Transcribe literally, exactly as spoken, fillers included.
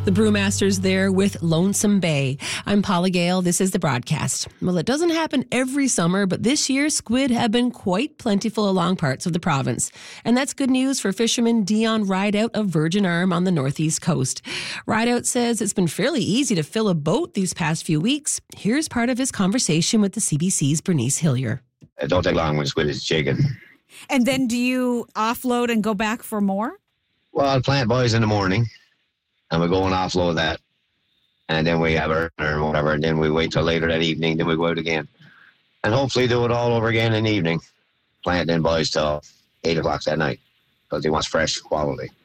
The brewmasters there with Lonesome Bay. I'm Paula Gale. This is the broadcast. Well, it doesn't happen every summer, but this year squid have been quite plentiful along parts of the province. And that's good news for fisherman Dion Rideout of Virgin Arm on the northeast coast. Rideout says it's been fairly easy to fill a boat these past few weeks. Here's part of his conversation with the C B C's Bernice Hillier. It don't take long when squid is shaken. And then do you offload and go back for more? Well, plant boys in the morning, and we go and offload that. And then we have our or whatever, and then we wait till later that evening, then we go out again. And hopefully do it all over again in the evening. Plant then boys till eight o'clock that night, because he wants fresh quality.